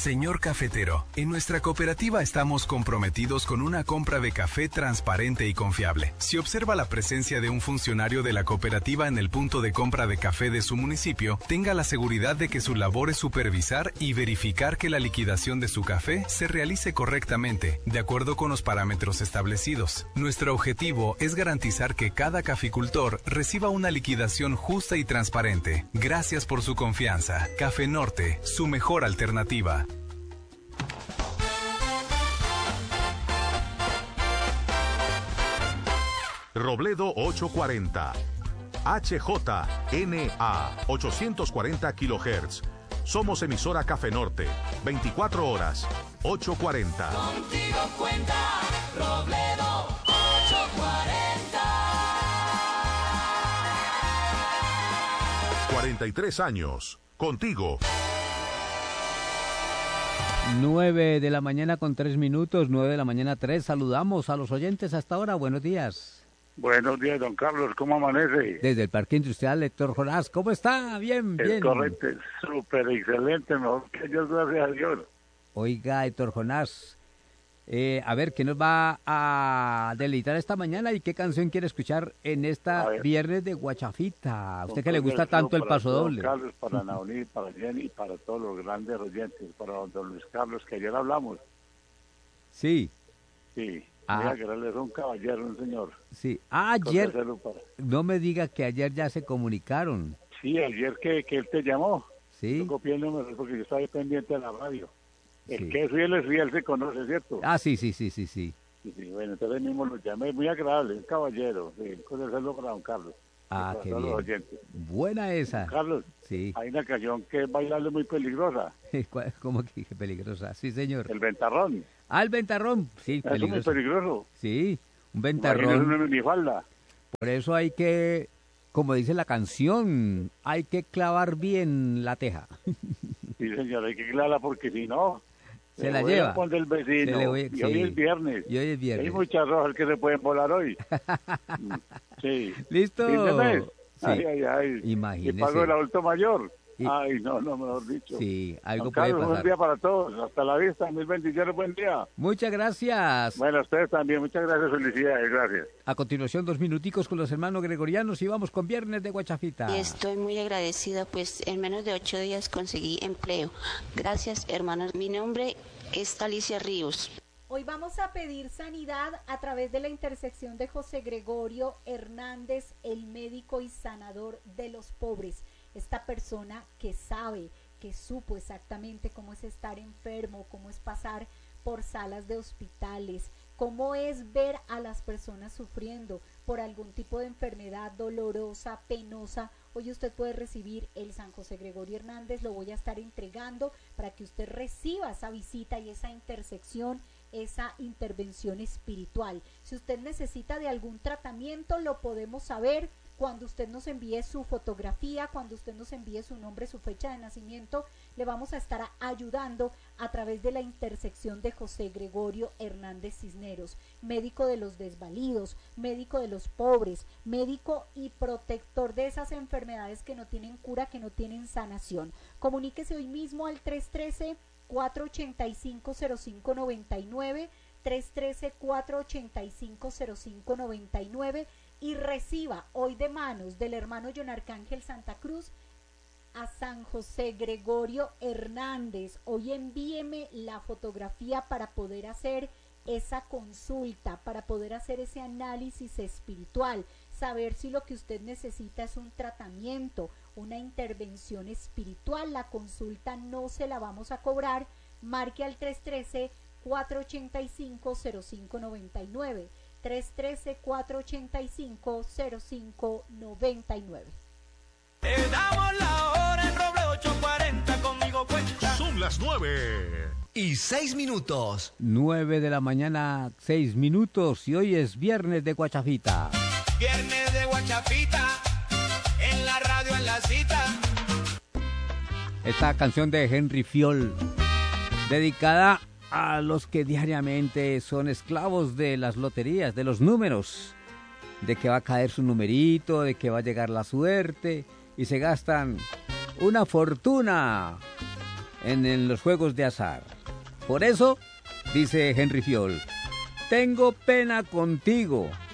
Señor cafetero, en nuestra cooperativa estamos comprometidos con una compra de café transparente y confiable. Si observa la presencia de un funcionario de la cooperativa en el punto de compra de café de su municipio, tenga la seguridad de que su labor es supervisar y verificar que la liquidación de su café se realice correctamente, de acuerdo con los parámetros establecidos. Nuestro objetivo es garantizar que cada caficultor reciba una liquidación justa y transparente. Gracias por su confianza. Café Norte, su mejor alternativa. Robledo 840, HJNA 840 kHz. Somos emisora Café Norte, 24 horas, 840. Contigo cuenta Robledo 840. 43 años, contigo. 9 de la mañana con 3 minutos, 9 de la mañana 3. Saludamos a los oyentes hasta ahora. Buenos días. Buenos días, don Carlos. ¿Cómo amanece? Desde el Parque Industrial Héctor Jonás. ¿Cómo está? Bien, bien. Es correcto, súper excelente, mejor que yo, gracias a Dios. Oiga, Héctor Jonás, a ver, ¿qué nos va a deleitar esta mañana y qué canción quiere escuchar en esta viernes de Guachafita? ¿A usted que le gusta tanto el paso doble? Para Carlos, para Naoní, para Jenny y para todos los grandes oyentes, para don Luis Carlos, que ayer hablamos. Sí. Sí. Ah. Mira, que él es un caballero, un señor. Sí. Ayer, no me diga que ayer ya se comunicaron. Sí, ayer que él te llamó. Sí. Yo copié el número porque yo estaba pendiente de la radio. El Sí. que es fiel se conoce, ¿cierto? Sí. Sí, bueno, entonces mismo lo llamé, muy agradable, un caballero. Sí, con el saludo para don Carlos. Qué todos bien. los oyentes. Buena esa. Don Carlos, Sí. hay una canción que es bailable muy peligrosa. ¿Cómo que peligrosa? Sí, señor. El ventarrón. El ventarrón. Sí, Eso es muy peligroso. Sí, un Imagínese ventarrón. una minifalda. Por eso hay que, como dice la canción, hay que clavar bien la teja. Sí, señor, hay que aclararla porque si no, Se la voy a lleva. poner el vecino. Y hoy sí. es viernes. Y hoy es viernes. Hay muchas rojas que se pueden volar hoy. Sí. ¿Listo? Fin de mes. Sí. Ay. Imagínese. Y pago el adulto mayor. Y- Ay, no, mejor dicho. Sí, algo Don puede Carlos, pasar. buen día para todos. Hasta la vista. Mil bendiciones. Buen día. Muchas gracias. Bueno, a ustedes también. Muchas gracias. Felicidades. Gracias. A continuación, 2 minuticos con los hermanos gregorianos y vamos con Viernes de Guachafita. Y estoy muy agradecida, pues en menos de 8 días conseguí empleo. Gracias, hermanos. Mi nombre es Alicia Ríos. Hoy vamos a pedir sanidad a través de la intersección de José Gregorio Hernández, el médico y sanador de los pobres. Esta persona que sabe, que supo exactamente cómo es estar enfermo, cómo es pasar por salas de hospitales, cómo es ver a las personas sufriendo por algún tipo de enfermedad dolorosa, penosa. Hoy usted puede recibir el San José Gregorio Hernández, lo voy a estar entregando para que usted reciba esa visita y esa intersección, esa intervención espiritual. Si usted necesita de algún tratamiento, lo podemos saber cuando usted nos envíe su fotografía, cuando usted nos envíe su nombre, su fecha de nacimiento. Le vamos a estar ayudando a través de la intersección de José Gregorio Hernández Cisneros, médico de los desvalidos, médico de los pobres, médico y protector de esas enfermedades que no tienen cura, que no tienen sanación. Comuníquese hoy mismo al 313-485-0599, 313-485-0599 y reciba hoy de manos del hermano John Arcángel Santa Cruz a San José Gregorio Hernández. Hoy envíeme la fotografía para poder hacer esa consulta, para poder hacer ese análisis espiritual, saber si lo que usted necesita es un tratamiento, una intervención espiritual. La consulta no se la vamos a cobrar. Marque al 313-485-0599. 313-485-0599. Te damos la hora en Roble 840, conmigo cuenta. Son las 9:06. 9 de la mañana, 6 minutos y hoy es Viernes de Guachafita. Viernes de Guachafita, en la radio, en la cita. Esta canción de Henry Fiol, dedicada a los que diariamente son esclavos de las loterías, de los números, de que va a caer su numerito, de que va a llegar la suerte y se gastan una fortuna en los juegos de azar. Por eso, dice Henry Fiol, tengo pena contigo,